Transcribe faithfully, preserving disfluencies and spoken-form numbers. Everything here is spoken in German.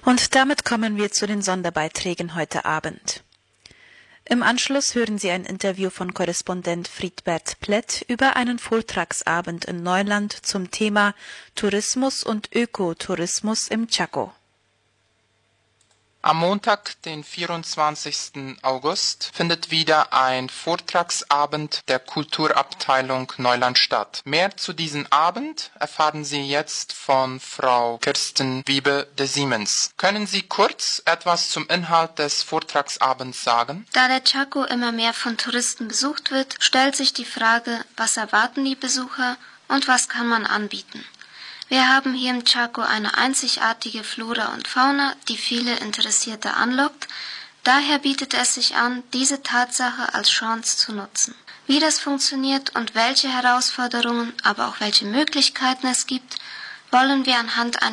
Und damit kommen wir zu den Sonderbeiträgen heute Abend. Im Anschluss hören Sie ein Interview von Korrespondent Friedbert Plett über einen Vortragsabend in Neuland zum Thema Tourismus und Ökotourismus im Chaco. Am Montag, den vierundzwanzigsten August, findet wieder ein Vortragsabend der Kulturabteilung Neuland statt. Mehr zu diesem Abend erfahren Sie jetzt von Frau Kirsten Wiebe de Siemens. Können Sie kurz etwas zum Inhalt des Vortragsabends sagen? Da der Chaco immer mehr von Touristen besucht wird, stellt sich die Frage, was erwarten die Besucher und was kann man anbieten? Wir haben hier im Chaco eine einzigartige Flora und Fauna, die viele Interessierte anlockt. Daher bietet es sich an, diese Tatsache als Chance zu nutzen. Wie das funktioniert und welche Herausforderungen, aber auch welche Möglichkeiten es gibt, wollen wir anhand einer